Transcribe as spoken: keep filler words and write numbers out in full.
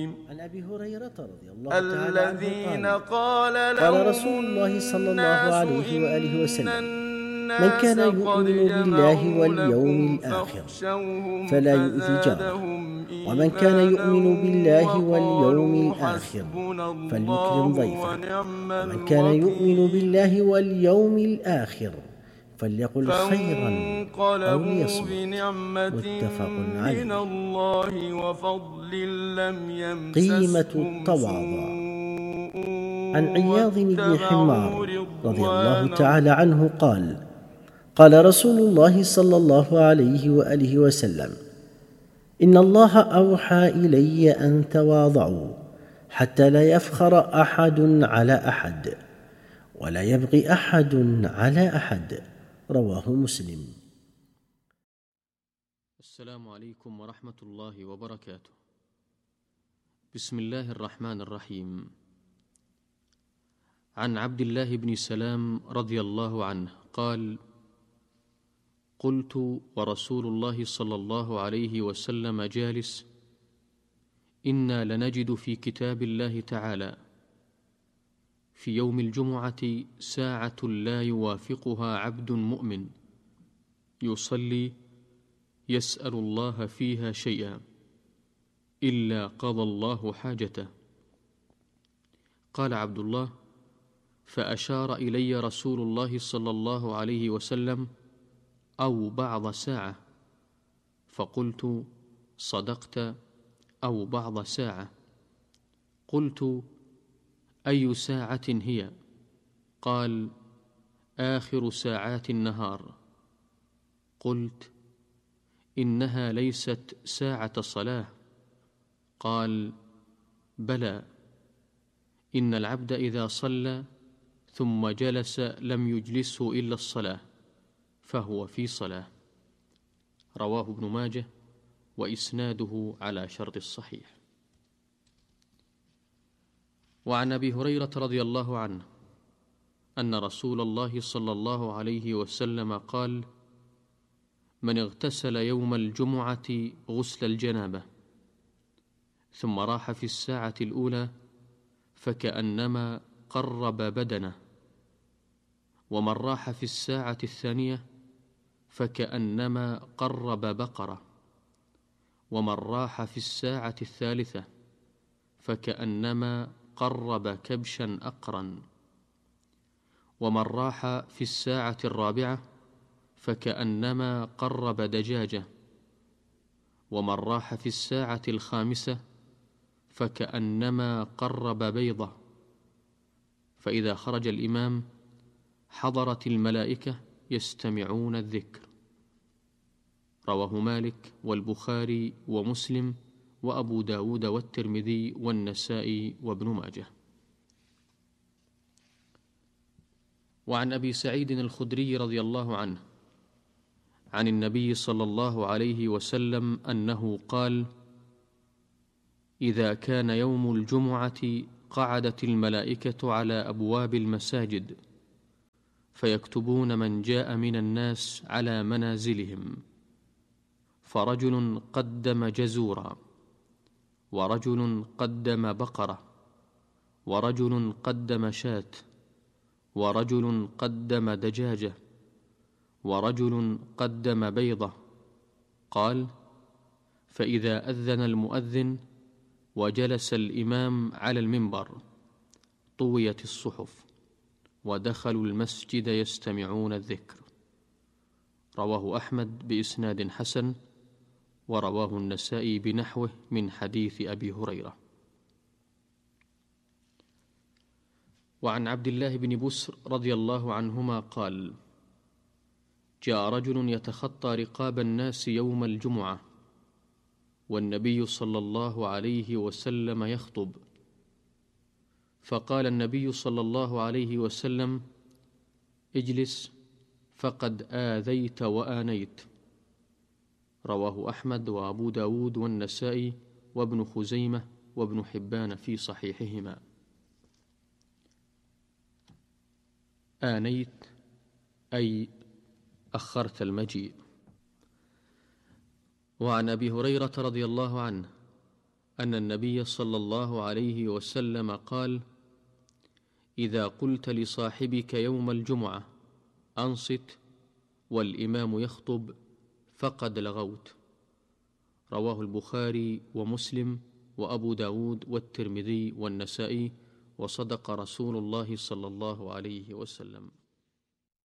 عن أبي هريرة رضي الله تعالى الذين عنه قال قال لهم قال رسول الله صلى الله الناس عليه وآله إن وسلم: من الناس كان قد يؤمن بالله جمعوا واليوم لكم الآخر فاخشوهم فلا يؤذي جاره، فزادهم ومن كان إيمانا يؤمن بالله واليوم وقالوا الآخر حسبنا الله فليكرم ضيفه، ونعم ومن كان يؤمن الوكيل. بالله واليوم الآخر فليقل خيرا أو فانقلبوا ليصمت. بنعمة متفق من عليه. الله وفضل لم قيمة يمسسهم التواضع. سوء عن عياض بن واتبعوا حمار رضي الله رضوان تعالى عنه قال: قال رسول الله صلى الله عليه وآله وسلم: إن الله أوحى إلي أن تواضعوا حتى لا يفخر أحد على أحد ولا يبغي أحد على أحد. رواه مسلم. السلام عليكم ورحمة الله وبركاته. بسم الله الرحمن الرحيم. عن عبد الله بن سلام رضي الله عنه قال: قلت ورسول الله صلى الله عليه وسلم جالس: إنا لنجد في كتاب الله تعالى في يوم الجمعة ساعة لا يوافقها عبد مؤمن يصلي يسأل الله فيها شيئا إلا قضى الله حاجته. قال عبد الله: فأشار إلي رسول الله صلى الله عليه وسلم: أو بعض ساعة. فقلت: صدقت، أو بعض ساعة. قلت: أي ساعة هي؟ قال: آخر ساعات النهار. قلت: إنها ليست ساعة صلاة. قال: بلى، إن العبد إذا صلى ثم جلس لم يجلسه إلا الصلاة فهو في صلاة. رواه ابن ماجه وإسناده على شرط الصحيح. وعن أبي هريرة رضي الله عنه أن رسول الله صلى الله عليه وسلم قال: من اغتسل يوم الجمعة غسل الجنابة ثم راح في الساعة الأولى فكأنما قرب بدنه، ومن راح في الساعة الثانية فكأنما قرب بقرة، ومن راح في الساعة الثالثة فكأنما قرب كبشا أقرا، ومن راح في الساعة الرابعة فكأنما قرب دجاجة، ومن راح في الساعة الخامسة فكأنما قرب بيضة. فإذا خرج الإمام حضرت الملائكة يستمعون الذكر. رواه مالك والبخاري ومسلم وأبو داود والترمذي والنسائي وابن ماجه. وعن أبي سعيد الخدري رضي الله عنه عن النبي صلى الله عليه وسلم أنه قال: إذا كان يوم الجمعة قعدت الملائكة على أبواب المساجد فيكتبون من جاء من الناس على منازلهم، فرجل قدم جزورا، ورجل قدم بقرة، ورجل قدم شاة، ورجل قدم دجاجة، ورجل قدم بيضة. قال: فإذا أذن المؤذن وجلس الإمام على المنبر طويت الصحف ودخلوا المسجد يستمعون الذكر. رواه أحمد بإسناد حسن، ورواه النسائي بنحوه من حديث أبي هريرة. وعن عبد الله بن بسر رضي الله عنهما قال: جاء رجل يتخطى رقاب الناس يوم الجمعة والنبي صلى الله عليه وسلم يخطب، فقال النبي صلى الله عليه وسلم: اجلس فقد آذيت وآنيت. رواه أحمد وأبو داود والنسائي وابن خزيمة وابن حبان في صحيحهما. آنيت أي أخرت المجيء. وعن أبي هريرة رضي الله عنه أن النبي صلى الله عليه وسلم قال: إذا قلت لصاحبك يوم الجمعة أنصت والإمام يخطب فقد لغوت. رواه البخاري ومسلم وأبو داود والترمذي والنسائي، وصدق رسول الله صلى الله عليه وسلم.